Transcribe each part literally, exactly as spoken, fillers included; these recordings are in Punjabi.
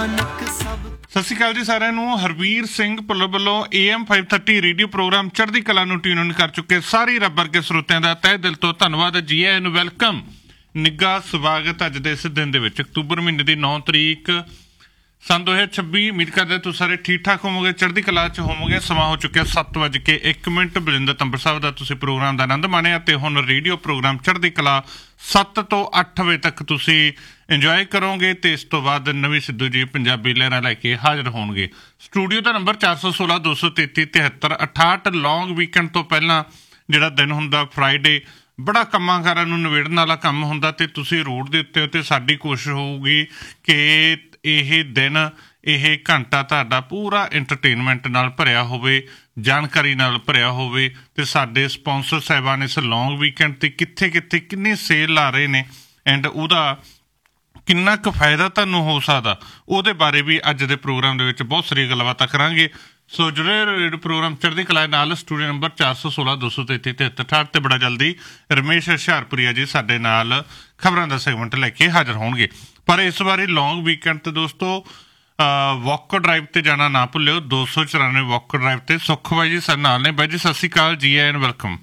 ਸਤਿ ਸ਼੍ਰੀ ਅਕਾਲ ਜੀ ਸਾਰਿਆਂ ਨੂੰ। ਹਰਵੀਰ ਸਿੰਘ ਭੁੱਲਰ ਵੱਲੋਂ A M five thirty radio programme ਚੜ੍ਹਦੀ ਕਲਾ ਨੂੰ ਟਿਊਨ ਇਨ ਕਰ ਚੁੱਕੇ ਸਾਰੇ ਰੱਬ ਵਰਗੇ ਸਰੋਤਿਆਂ ਦਾ ਤਹਿ ਦਿਲ ਤੋਂ ਧੰਨਵਾਦ। ਜੀ ਆਇਆਂ ਨੂੰ ਵੈਲਕਮ, ਨਿੱਘਾ ਸਵਾਗਤ ਅੱਜ ਦੇ ਇਸ ਦਿਨ ਦੇ ਵਿੱਚ, ਅਕਤੂਬਰ ਮਹੀਨੇ ਦੀ ਨੌ ਤਰੀਕ ਸੰਨ ਦੋ ਹਜ਼ਾਰ ਛੱਬੀ। ਉਮੀਦ ਕਰਦੇ ਤੁਸੀਂ ਸਾਰੇ ਠੀਕ ਠਾਕ ਹੋਵੋਗੇ, ਚੜ੍ਹਦੀ ਕਲਾ 'ਚ ਹੋਵੋਗੇ। ਸਮਾਂ ਹੋ ਚੁੱਕਿਆ ਸੱਤ ਵੱਜ ਕੇ ਇੱਕ ਮਿੰਟ। ਬਲਜਿੰਦਰ ਤੰਬਰ ਸਾਹਿਬ ਦਾ ਤੁਸੀਂ ਪ੍ਰੋਗਰਾਮ ਦਾ ਆਨੰਦ ਮਾਣਿਆ ਅਤੇ ਹੁਣ ਰੇਡੀਓ ਪ੍ਰੋਗਰਾਮ ਚੜ੍ਹਦੀ ਕਲਾ ਸੱਤ ਤੋਂ ਅੱਠ ਵਜੇ ਤੱਕ ਤੁਸੀਂ ਇੰਜੋਏ ਕਰੋਗੇ ਅਤੇ ਇਸ ਤੋਂ ਬਾਅਦ ਨਵੀਂ ਸਿੱਧੂ ਜੀ ਪੰਜਾਬੀ ਲਹਿਰਾਂ ਲੈ ਕੇ ਹਾਜ਼ਰ ਹੋਣਗੇ। ਸਟੂਡੀਓ ਦਾ ਨੰਬਰ ਚਾਰ ਸੌ ਸੋਲਾਂ ਦੋ ਸੌ ਤੇਤੀ ਤਿਹੱਤਰ ਅਠਾਹਠ। ਲੌਂਗ ਵੀਕਐਂਡ ਤੋਂ ਪਹਿਲਾਂ ਜਿਹੜਾ ਦਿਨ ਹੁੰਦਾ ਫਰਾਈਡੇ, ਬੜਾ ਕੰਮਾਂ ਕਾਰਾਂ ਨੂੰ ਨਿਬੇੜਨ ਵਾਲਾ ਕੰਮ ਹੁੰਦਾ ਅਤੇ ਤੁਸੀਂ ਰੋਡ ਦੇ ਉੱਤੇ ਅਤੇ ਸਾਡੀ ਕੋਸ਼ਿਸ਼ ਹੋਊਗੀ ਕਿ ਇਹ ਦਿਨ ਇਹ ਘੰਟਾ ਤੁਹਾਡਾ ਪੂਰਾ ਐਂਟਰਟੇਨਮੈਂਟ ਨਾਲ ਭਰਿਆ ਹੋਵੇ, ਜਾਣਕਾਰੀ ਨਾਲ ਭਰਿਆ ਹੋਵੇ। ਅਤੇ ਸਾਡੇ ਸਪੋਂਸਰ ਸਾਹਿਬਾਨ ਇਸ ਲੌਂਗ ਵੀਕਐਂਡ 'ਤੇ ਕਿੱਥੇ ਕਿੱਥੇ ਕਿੰਨੀ ਸੇਲ ਲਾ ਰਹੇ ਨੇ ਐਂਡ ਉਹਦਾ ਕਿੰਨਾ ਕੁ ਫਾਇਦਾ ਤੁਹਾਨੂੰ ਹੋ ਸਕਦਾ, ਉਹਦੇ ਬਾਰੇ ਵੀ ਅੱਜ ਦੇ ਪ੍ਰੋਗਰਾਮ ਦੇ ਵਿੱਚ ਬਹੁਤ ਸਾਰੀਆਂ ਗੱਲਬਾਤਾਂ ਕਰਾਂਗੇ। ਸੋ ਜੁੜੇ ਰੇਡੀਓ ਪ੍ਰੋਗਰਾਮ ਚੜ੍ਹਦੀ ਕਲਾ ਨਾਲ। ਸਟੂਡੀਓ ਨੰਬਰ ਚਾਰ ਸੌ ਸੋਲਾਂ ਦੋ ਸੌ ਤੇਤੀ ਤਿਹੱਤਰ ਅਠਾਹਠ। ਅਤੇ ਬੜਾ ਜਲਦੀ ਰਮੇਸ਼ ਹੁਸ਼ਿਆਰਪੁਰੀਆ ਜੀ ਸਾਡੇ ਨਾਲ ਖਬਰਾਂ ਦਾ ਸੈਗਮੈਂਟ ਲੈ ਕੇ ਹਾਜ਼ਰ ਹੋਣਗੇ। ਪਰ ਇਸ ਵਾਰੀ ਲੌਂਗ ਵੀਕਐਂਡ 'ਤੇ ਦੋਸਤੋ ਵਾਕ ਡਰਾਈਵ 'ਤੇ ਜਾਣਾ ਨਾ ਭੁੱਲਿਓ। ਦੋ ਸੌ ਚੁਰਾਨਵੇਂ ਵਾਕ ਡਰਾਈਵ 'ਤੇ ਸੁੱਖ ਬਾਈ ਜੀ ਸਾਡੇ ਨਾਲ ਨੇ। ਬਾਈ ਜੀ ਸਤਿ ਸ਼੍ਰੀ ਅਕਾਲ, ਜੀ ਆਇਆਂ ਨੂੰ ਵੈਲਕਮ।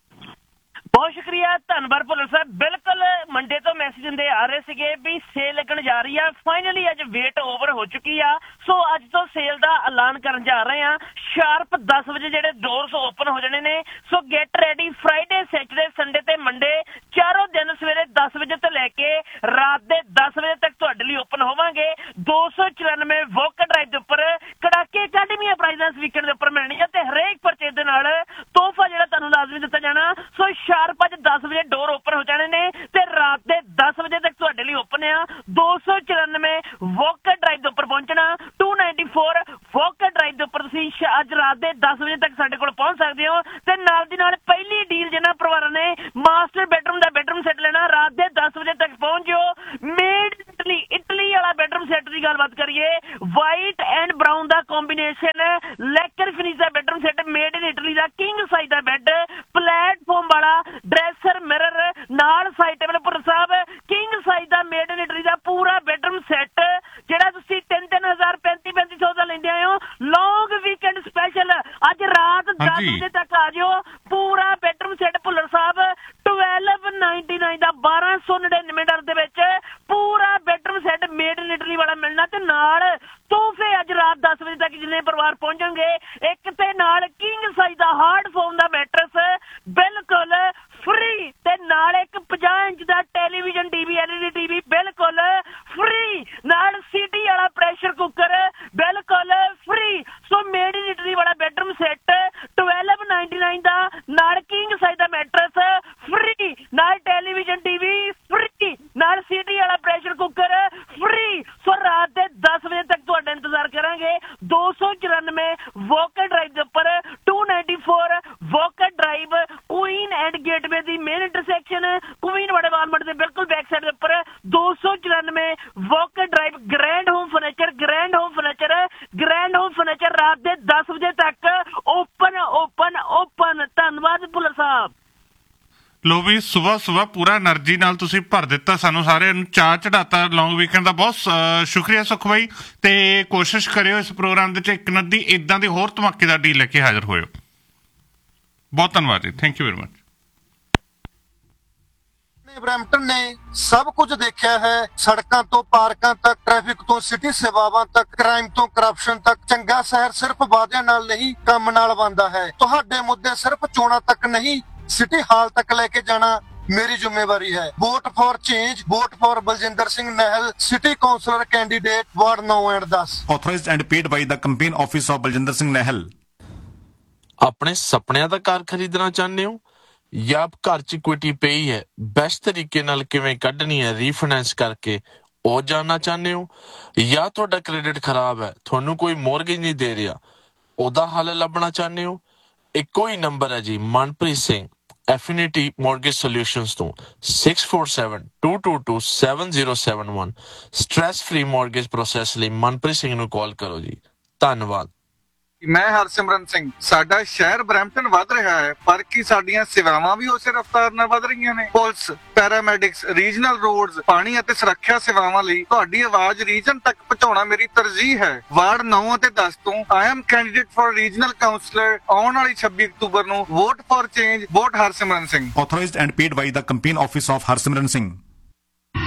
ਬਹੁਤ ਸ਼ੁਕਰੀਆ, ਧੰਨਵਾਦ ਭੁੱਲਰ ਸਾਹਿਬ। ਬਿਲਕੁਲ ਮੰਡੇ ਤੋਂ ਮੈਸੇਜ ਦਿੰਦੇ ਆ ਰਹੇ ਸੀਗੇ ਵੀ ਸੇਲ ਲੱਗਣ ਜਾ ਰਹੀ ਆ। ਫਾਈਨਲੀ ਅੱਜ ਵੇਟ ਓਵਰ ਹੋ ਚੁੱਕੀ ਆ। ਸੋ ਅੱਜ ਤੋਂ ਸੇਲ ਦਾ ਐਲਾਨ ਕਰਨ ਜਾ ਰਹੇ ਆ। ਸ਼ਾਰਪ ਦਸ ਵਜੇ ਜਿਹੜੇ ਡੋਰਸ ਓਪਨ ਹੋ ਜਾਣੇ ਨੇ। ਸੋ get ready. Friday, Saturday, Sunday ਤੇ ਮੰਡੇ ਚਾਰੋਂ ਦਿਨ ਸਵੇਰੇ ਦਸ ਵਜੇ ਤੋਂ ਲੈ ਕੇ ਰਾਤ ਦੇ ਦਸ ਵਜੇ ਤੱਕ ਤੁਹਾਡੇ ਲਈ ਓਪਨ ਹੋਵਾਂਗੇ। ਦੋ ਸੌ ਚੁਰਾਨਵੇਂ ਵੋਕ ਡਰਾਈਵ ਦੇ ਉੱਪਰ ਕੜਾਕੇ ਅਕੈਡਮੀਆਂ ਪ੍ਰਾਈਜ਼ਾਂ ਇਸ ਵੀਕਐਂਡ ਦੇ ਉੱਪਰ ਮਿਲਣੀਆਂ ਤੇ ਹਰੇਕ ਪਰਚੇਜ਼ ਦੇ ਨਾਲ ਤੋਹਫਾ ਜਿਹੜਾ ਤੁਹਾਨੂੰ ਲਾਜ਼ਮੀ ਦਿੱਤਾ ਜਾਣਾ। ਸੋ ਸ਼ਾਰਪ ਅੱਜ ਦਸ ਵਜੇ ਡੋਰ ਓਪਨ ਹੋ ਜਾਣੇ ਨੇ ਤੇ ਰਾਤ ਦੇ ਦਸ ਵਜੇ ਤੱਕ ਤੁਹਾਡੇ ਲਈ ਓਪਨ ਆ। ਦੋ ਸੌ ਚੁਰਾਨਵੇਂ ਵੋਕ ਡਰਾਈਵ ਦੇ ਉੱਪਰ ਪਹੁੰਚਣਾ। To ninety four walk drive ਦੇ ਉੱਪਰ ਤੁਸੀਂ ਅੱਜ ਰਾਤ ਦੇ ਦਸ ਵਜੇ ਤੱਕ ਸਾਡੇ ਕੋਲ ਪਹੁੰਚ ਸਕਦੇ ਹੋ। ਤੇ ਨਾਲ ਦੀ ਨਾਲ ਪਹਿਲੀ ਡੀਲ ਜਿਹਨਾਂ ਪਰਿਵਾਰਾਂ ਨੇ ਮਾਸਟਰ ਬੈਡਰੂਮ ਦਾ ਬੈਡਰੂਮ ਸੈੱਟ ਲੈਣਾ, ਰਾਤ ਦੇ ਦਸ ਵਜੇ ਤੱਕ ਪਹੁੰਚ ਜਾਓ। ਮੇਡ ਇਟਲੀ ਇਟਲੀ ਵਾਲਾ ਬੈਡਰੂਮ ਸੈੱਟ ਦੀ ਗੱਲਬਾਤ ਕਰੀਏ, white and brown the combination, ਲੈਕਰ finish the bedroom set, made in Italy the king size the bed, platform ਵਾਲਾ ਡਰੈਸਰ, ਮਿਰਰ ਨਾਲ ਸਾਈਡ ਟੇਬਲ ਪਰ ਸਾਹਿਬ, king size the made in Italy ਦਾ ਪੂਰਾ ਬੈਡਰੂਮ ਸੈੱਟ ਜਿਹੜਾ ਤੁਸੀਂ ਤਿੰਨ ਤਿੰਨ ਹਜ਼ਾਰ ਪੈਂਤੀ ਪੈਂਤੀ ਸੌ ਦਾ ਲੈਂਦੇ ਆਏ ਹੋ। ਲੌਂਗ ਵੀਕਐਂਡ ਸਪੈਸ਼ਲ ਅੱਜ ਰਾਤ ਦਸ ਵਜੇ ਤੱਕ ਆ ਜਾਓ। ਪੂਰਾ ਬੈਡਰੂਮ ਸੈੱਟ ਭੁੱਲਰ ਸਾਹਿਬ ਟਵੈਲਵ ਨਾਈਨਟੀ ਨਾਈਨ ਦਾ ਬਾਰਾਂ ਸੌ ਨੜਿਨਵੇਂ ਡਾਲਰ ਦੇ ਵਿੱਚ ਪੂਰਾ bedroom set made in Italy ਵਾਲਾ ਮਿਲਣਾ। ਤੇ ਨਾਲ ਤੋਹਫੇ ਅੱਜ ਰਾਤ ਦਸ ਵਜੇ ਤੱਕ ਜਿੰਨੇ ਪਰਿਵਾਰ ਪਹੁੰਚਣਗੇ, ਇੱਕ ਤੇ ਨਾਲ ਕਿੰਗ ਸਾਈਜ਼ ਦਾ ਹਾਰਡ ਫੋਮ ਦਾ ਮੈਟਰਸ ਬਿਲਕੁਲ ਫ੍ਰੀ ਤੇ ਨਾਲ ਇੱਕ ਪੰਜਾਹ ਇੰਚ ਦਾ television TV L E D TV ਬਿਲਕੁਲ ਫ੍ਰੀ, ਨਾਲ ਸੀਟੀ ਵਾਲਾ ਪ੍ਰੈਸ਼ਰ ਕੁੱਕਰ ਬਿਲਕੁਲ free. So made in Italy ਵਾਲਾ bedroom set twelve ninety nine ਦਾ ਨਾਲ ਕਿੰਗ ਸਾਈਜ਼ ਦਾ ਮੈਟਰਸ ਫ੍ਰੀ, ਨਾਲ ਟੈਲੀਵਿਜ਼ਨ ਟੀਵੀ ਫ੍ਰੀ, ਨਾਲ ਸੀਟੀ ਵਾਲਾ ਪ੍ਰੈਸ਼ਰ ਕੁੱਕਰ ਫ੍ਰੀ। ਸੋ ਰਾਤ ਦੇ ਦਸ ਵਜੇ ਤੱਕ ਤੁਹਾਡਾ ਇੰਤਜ਼ਾਰ ਕਰਾਂਗੇ। ਦੋ ਸੌ ਚੁਰਾਨਵੇਂ ਵੋਕਰ ਡਰਾਈਵ ਦੇ ਉੱਪਰ to ninety four walker drive, Queen and gateway the main intersection, Queen ਵਾਲੇ ਵਾਲਮਾਰਟ ਦੇ ਬਿਲਕੁਲ ਬੈਕ ਸਾਈਡ ਦੇ ਉੱਪਰ ਦੋ ਸੌ ਚੁਰਾਨਵੇਂ walker drive. Grand home furniture, grand home furniture, grand home furniture ਰਾਤ ਦੇ ਦਸ ਵਜੇ ਤੱਕ ਓਪਨ ਓਪਨ ਓਪਨ। ਧੰਨਵਾਦ ਭੁੱਲਰ ਸਾਹਿਬ। ਲੋ ਵੀ ਸੁਬਾਹ ਸੁਬਾਹ ਪੂਰਾ ਐਨਰਜੀ ਨਾਲ ਤੁਸੀਂ ਭਰ ਦਿੱਤਾ, ਸਾਨੂੰ ਸਾਰਿਆਂ ਨੂੰ ਚਾਅ ਚੜਾਤਾ ਲੌਂਗ ਵੀਕਐਂਡ ਦਾ। ਬਹੁਤ ਸ਼ੁਕਰੀਆ ਸੁਖ ਬਾਈ। ਤੇ ਕੋਸ਼ਿਸ਼ ਕਰਿਓ ਇਸ ਪ੍ਰੋਗਰਾਮ ਦੇ ਵਿੱਚ ਇੱਕ ਨਦੀ ਇੱਦਾਂ ਦੀ ਹੋਰ ਧਮਾਕੇਦਾਰ ਡੀਲ ਲੈ ਕੇ ਹਾਜ਼ਰ ਹੋਇਓ। ਬਹੁਤ ਧੰਨਵਾਦ ਜੀ, thank you very much. Brampton ਨੇ ਸਭ ਕੁਝ ਦੇਖਿਆ ਹੈ, ਸੜਕਾਂ ਤੋਂ ਪਾਰਕਾਂ ਤੱਕ, ਟ੍ਰੈਫਿਕ ਤੋਂ ਸਿਟੀ ਸੇਵਾਵਾਂ ਤੱਕ, ਕ੍ਰਾਈਮ ਤੋਂ ਕਰਪਸ਼ਨ ਤੱਕ। ਚੰਗਾ ਸ਼ਹਿਰ ਸਿਰਫ ਵਾਅਦਿਆਂ ਨਾਲ ਨਹੀਂ, ਕੰਮ ਨਾਲ ਬਣਦਾ ਹੈ। ਤੁਹਾਡੇ ਮੁੱਦੇ ਸਿਰਫ ਚੋਣਾਂ ਤੱਕ ਨਹੀਂ, ਸਿਟੀ ਹਾਲ ਤੱਕ ਲੈ ਕੇ ਜਾਣਾ ਮੇਰੀ ਜ਼ਿੰਮੇਵਾਰੀ ਹੈ। Vote for change, vote for Baljinder Singh ਨਹਿਲ, city councillor candidate, ward ਨੌ ਐਂਡ ਦਸ। Authorized and paid by the campaign office of Baljinder Singh ਨਹਿਲ। ਆਪਣੇ ਸੁਪਨਿਆਂ ਦਾ ਕਾਰ ਖਰੀਦਣਾ ਚਾਹੁੰਦੇ ਹੋ ਜਾਂ ਘਰ 'ਚ ਇਕੁਇਟੀ ਪਈ ਹੈ, ਬੈਸਟ ਤਰੀਕੇ ਨਾਲ ਕਿਵੇਂ ਕੱਢਣੀ ਹੈ ਰੀਫਾਈਨੈਂਸ ਕਰਕੇ, ਉਹ ਜਾਣਨਾ ਚਾਹੁੰਦੇ ਹੋ? ਜਾਂ ਤੁਹਾਡਾ ਕ੍ਰੈਡਿਟ ਖਰਾਬ ਹੈ, ਤੁਹਾਨੂੰ ਕੋਈ ਮੋਰਗੇਜ ਨਹੀਂ ਦੇ ਰਿਹਾ, ਉਹਦਾ ਹੱਲ ਲੱਭਣਾ ਚਾਹੁੰਦੇ ਹੋ? ਇੱਕੋ ਹੀ ਨੰਬਰ ਹੈ ਜੀ, ਮਨਪ੍ਰੀਤ ਸਿੰਘ ਐਫੀਨਿਟੀ ਮੋਰਗੇਜ ਸੋਲਿਊਸ਼ਨਸ ਤੋਂ six four seven to to to seven zero seven one. Stress free mortgage process ਲਈ ਮਨਪ੍ਰੀਤ ਸਿੰਘ ਨੂੰ ਕਾਲ ਕਰੋ ਜੀ। ਧੰਨਵਾਦ। ਮੈਂ ਹਰਸਿਮਰਨ ਸਿੰਘ। ਸਾਡਾ ਸ਼ਹਿਰ ਬਰੈਂਪਟਨ ਵੱਧ ਰਿਹਾ ਹੈ, ਪਰ ਕੀ ਸਾਡੀਆਂ ਸੇਵਾਵਾਂ ਵੀ ਉਸੇ ਰਫ਼ਤਾਰ ਨਾਲ ਵੱਧ ਰਹੀਆਂ ਨੇ? ਪੁਲਿਸ, ਪੈਰਾਮੈਡਿਕਸ, ਰੀਜਨਲ ਰੋਡਸ, ਪਾਣੀ ਅਤੇ ਸੁਰੱਖਿਆ ਸੇਵਾਵਾਂ ਲਈ ਤੁਹਾਡੀ ਆਵਾਜ਼ ਰੀਜਨ ਤੱਕ ਪਹੁੰਚਾਉਣਾ ਮੇਰੀ ਤਰਜੀਹ ਹੈ। ਵਾਰਡ ਨੌ ਅਤੇ ਦਸ ਤੋਂ I am candidate for regional councillor. ਆਉਣ ਵਾਲੀ ਛੱਬੀ ਅਕਤੂਬਰ ਨੂੰ vote for change, vote Harsimran Singh. Authorized and paid by the campaign office of Harsimran Singh.